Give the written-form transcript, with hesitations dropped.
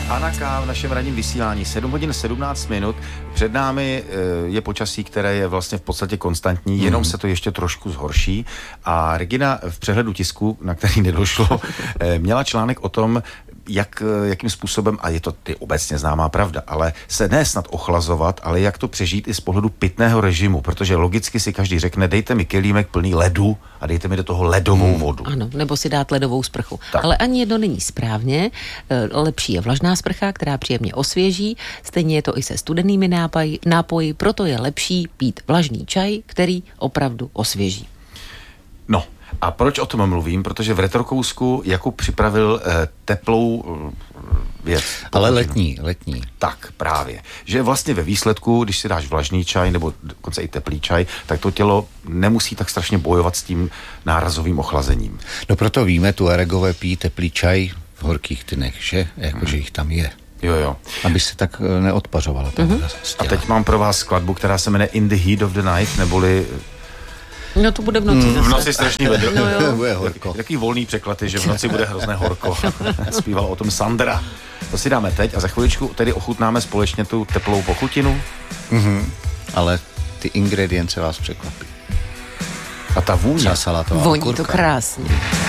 Anna K. v našem ranním vysílání 7 hodin 17 minut. Před námi je počasí, které je vlastně v podstatě konstantní, jenom se to ještě trošku zhorší. A Regina v přehledu tisku, na který nedošlo, měla článek o tom, jakým způsobem, a je to obecně známá pravda, ale se ne snad ochlazovat, ale jak to přežít i z pohledu pitného režimu, protože logicky si každý řekne, dejte mi kelímek plný ledu a dejte mi do toho ledovou vodu. Ano, nebo si dát ledovou sprchu. Tak. Ale ani jedno není správně. Lepší je vlažná sprcha, která příjemně osvěží. Stejně je to i se studenými nápoji, proto je lepší pít vlažný čaj, který opravdu osvěží. No, a proč o tom mluvím? Protože v Retrokousku Jakub připravil teplou věc. Ale letní. Tak, právě. Že vlastně ve výsledku, když si dáš vlažný čaj nebo dokonce i teplý čaj, tak to tělo nemusí tak strašně bojovat s tím nárazovým ochlazením. No proto víme, Tuaregové pijí teplý čaj v horkých dnech, že? Jakože jich tam je. Jo. Aby se tak neodpařovala ta voda z těla. A teď mám pro vás skladbu, která se jmenuje In the Heat of the Night, neboli... No to bude v noci zase. V noci strašně vedro. Bude horko. Jaký volný překlad je, že v noci bude hrozné horko. Zpíval o tom Sandra. To si dáme teď a za chviličku tedy ochutnáme společně tu teplou pochutinu. Ale ty ingredience vás překvapí. A ta vůně. Třeba salátová Voní okurka. to krásně.